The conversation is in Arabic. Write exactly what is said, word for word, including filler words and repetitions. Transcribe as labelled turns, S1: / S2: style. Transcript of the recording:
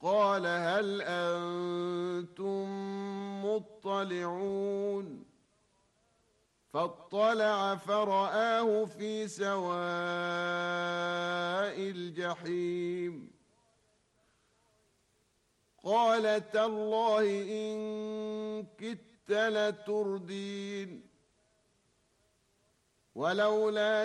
S1: قال هل أنتم مطلعون فاطلع فرآه في سواء الجحيم قال تالله إن كدت لتردين ولولا